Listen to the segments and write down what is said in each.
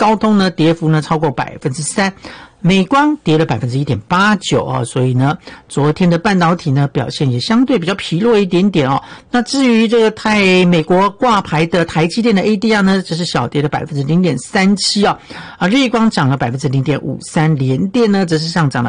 高通呢跌幅呢超过 3%，美光跌了 1.89% 啊，所以呢昨天的半导体呢表现也相对比较疲弱一点点哦。那至于这个美国挂牌的台积电的 ADR 呢，只是小跌了 0.37% 啊，日光涨了 0.53%， 联电呢则是上涨了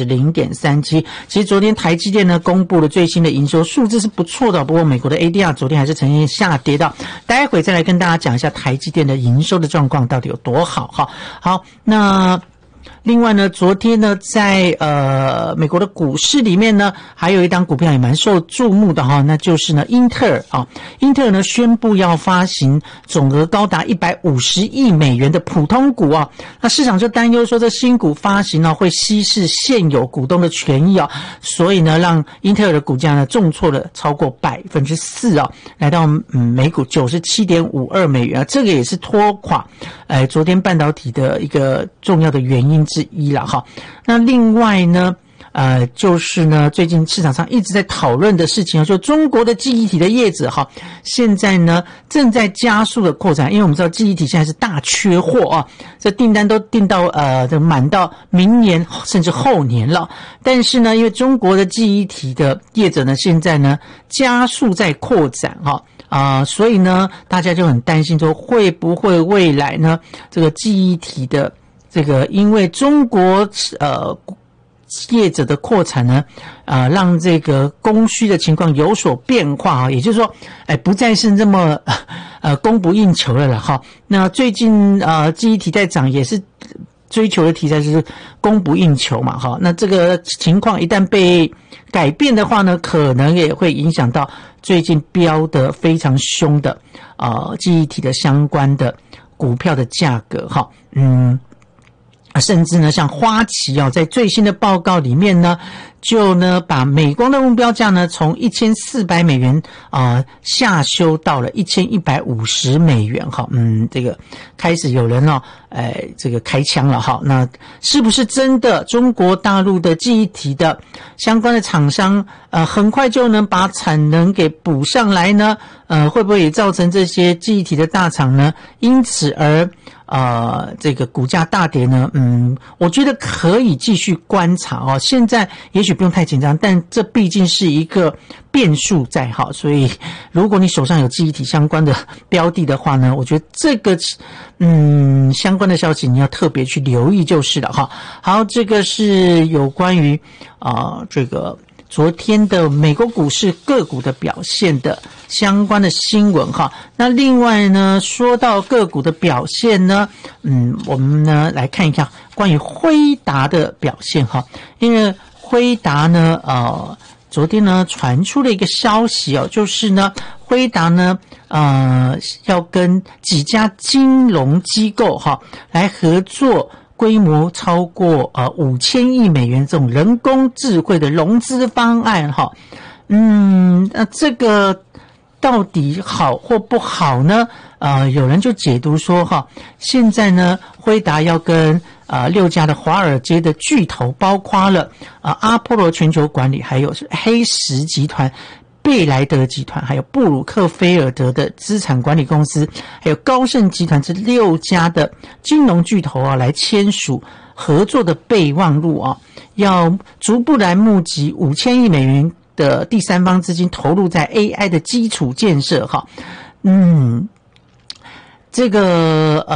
0.37%。其实昨天台积电呢公布了最新的营收数字是不错的，不过美国的 ADR 昨天还是呈现下跌的，待会再来跟大家讲一下台积电的营收的状况到底有多好哈。好，那另外呢，昨天呢，在美国的股市里面呢，还有一档股票也蛮受注目的哈，那就是呢英特尔啊，英特尔呢宣布要发行总额高达150亿美元的普通股啊，那市场就担忧说这新股发行呢会稀释现有股东的权益啊，所以呢让英特尔的股价呢重挫了超过 4% 啊，来到每股 97.52 美元啊，这个也是拖垮昨天半导体的一个重要的原因之一啦哈。那另外呢就是呢最近市场上一直在讨论的事情就中国的记忆体的业者哈，现在呢正在加速的扩展，因为我们知道记忆体现在是大缺货啊，这订单都订到满到明年甚至后年了。但是呢因为中国的记忆体的业者呢现在呢加速在扩展哈所以呢大家就很担心说会不会未来呢这个记忆体的这个因为中国业者的扩产呢让这个供需的情况有所变化也就是说不再是这么供不应求了啦哈。那最近记忆体在涨也是追求的题材就是供不应求嘛哈。那这个情况一旦被改变的话呢，可能也会影响到最近飙得非常凶的记忆体的相关的股票的价格哈。甚至呢像花旗在最新的报告里面呢就呢把美光的目标价呢从1400美元下修到了1150美元哈。这个开始有人这个开枪了哈。那是不是真的中国大陆的记忆体的相关的厂商很快就能把产能给补上来呢？会不会也造成这些记忆体的大厂呢因此而这个股价大跌呢？我觉得可以继续观察现在也许不用太紧张，但这毕竟是一个变数在所以如果你手上有记忆体相关的标的的话呢，我觉得这个相关的消息你要特别去留意就是了哈。好，这个是有关于这个昨天的美国股市个股的表现的相关的新闻哈。那另外呢，说到个股的表现呢，我们呢来看一看关于辉达的表现哈。因为辉达呢昨天呢传出了一个消息就是呢辉达呢要跟几家金融机构来合作，规模超过5000亿美元这种人工智慧的融资方案这个到底好或不好呢？有人就解读说现在呢辉达要跟6家的华尔街的巨头，包括了阿波罗全球管理，还有是黑石集团、贝莱德集团，还有布鲁克菲尔德的资产管理公司，还有高盛集团，这6家的金融巨头来签署合作的备忘录要逐步来募集5000亿美元的第三方资金，投入在 AI 的基础建设这个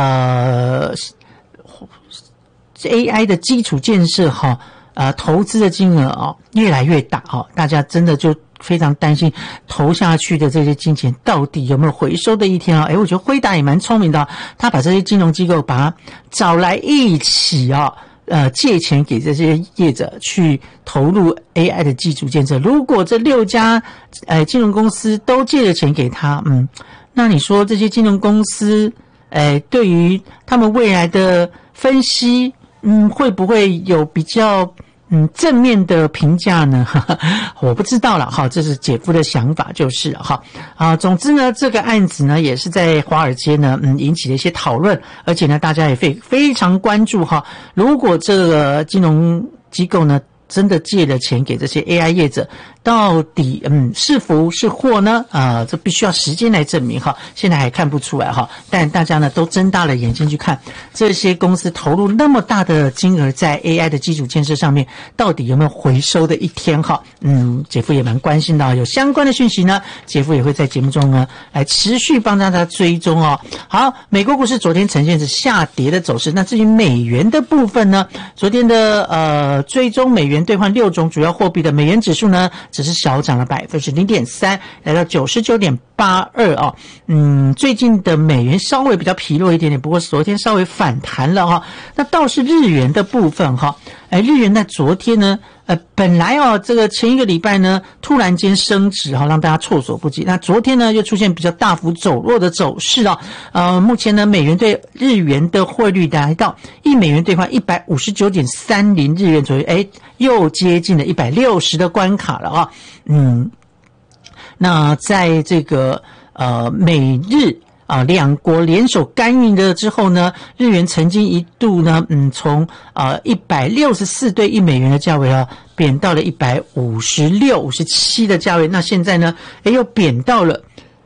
AI 的基础建设投资的金额越来越大大家真的就非常担心投下去的这些金钱到底有没有回收的一天我觉得辉达也蛮聪明的他把这些金融机构把它找来一起借钱给这些业者去投入 AI 的基础建设。如果这6家金融公司都借了钱给他那你说这些金融公司对于他们未来的分析会不会有比较正面的评价呢？我不知道了这是姐夫的想法就是总之呢这个案子呢也是在华尔街呢引起了一些讨论，而且呢大家也非常关注如果这个金融机构呢真的借了钱给这些 AI 业者，到底是福是祸呢？这必须要时间来证明哈，现在还看不出来哈。但大家呢都睁大了眼睛去看这些公司投入那么大的金额在 AI 的基础建设上面，到底有没有回收的一天哈？杰夫也蛮关心的，有相关的讯息呢，杰夫也会在节目中呢来持续帮大家追踪哦。好，美国股市昨天呈现是下跌的走势，那至于美元的部分呢，昨天的追踪美元兑换6种主要货币的美元指数呢，只是小涨了 0.3%， 来到 99.82 哦。最近的美元稍微比较疲弱一点点，不过昨天稍微反弹了哈。那倒是日元的部分哈，日元在昨天呢本来这个前一个礼拜呢突然间升值让大家措手不及，那昨天呢又出现比较大幅走弱的走势目前呢美元对日元的汇率来到1美元兑换 159.30 日元左右，又接近了160的关卡了那在这个美日两国联手干预了之后呢，日元曾经一度呢，从164对1美元的价位贬到了156、57的价位。那现在呢，又贬到了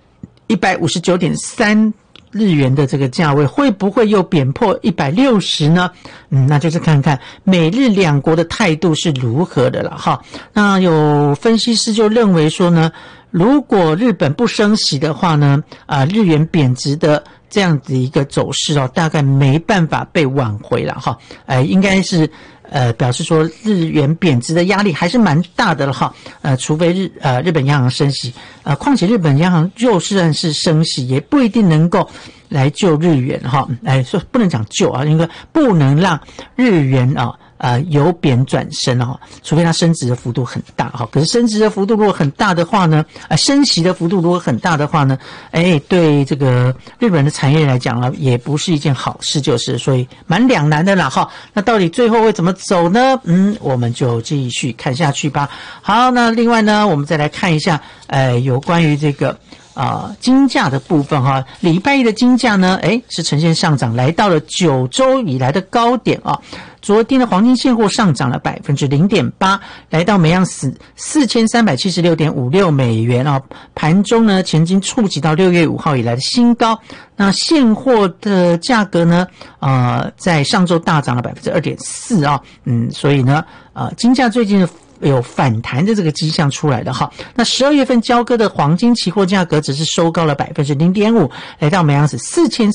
159.3日元的这个价位，会不会又贬破160呢？那就是看看美日两国的态度是如何的了哈。那有分析师就认为说呢，如果日本不升息的话呢，日元贬值的这样子一个走势大概没办法被挽回了哈。应该是表示说日元贬值的压力还是蛮大的了哈。除非日本央行升息，况且日本央行就算是升息，也不一定能够来救日元哈。说不能讲救应该不能让日元由贬转升除非它升值的幅度很大可是升值的幅度如果很大的话呢，升息的幅度如果很大的话呢，对这个日本的产业来讲也不是一件好事，就是所以蛮两难的啦哈。那到底最后会怎么走呢？我们就继续看下去吧。好，那另外呢，我们再来看一下有关于这个金价的部分哈，礼拜一的金价呢，是呈现上涨，来到了9周以来的高点昨天的黄金现货上涨了 0.8%， 来到每盎司 4376.56 美元盘中呢前金触及到6月5号以来的新高。那现货的价格呢在上周大涨了 2.4% 所以呢金价最近有反弹的这个迹象出来的哈。那12月份交割的黄金期货价格只是收高了 0.5%， 来到每盎司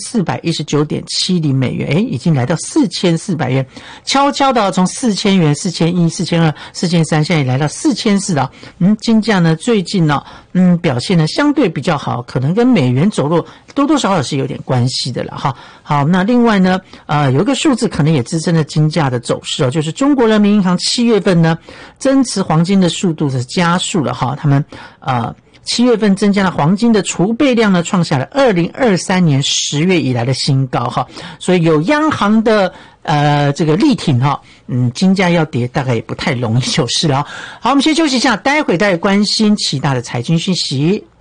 4419.70 美元，已经来到4400元，悄悄的从4000元、4100、4200、4300，现在也来到4400了。金价呢最近呢表现呢相对比较好，可能跟美元走弱多多少少是有点关系的了哈。好，那另外呢有一个数字可能也支撑了金价的走势就是中国人民银行7月份呢增持黄金的速度是加速了哈，他们7月份增加了黄金的储备量呢，创下了2023年10月以来的新高哈，所以有央行的这个力挺哈，金价要跌大概也不太容易就是了。好，我们先休息一下，待会再关心其他的财经讯息。